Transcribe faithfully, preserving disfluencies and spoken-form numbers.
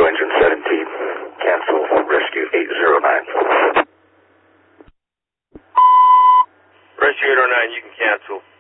engine seventeen. Cancel rescue eight zero nine. Rescue eight oh nine, you can cancel.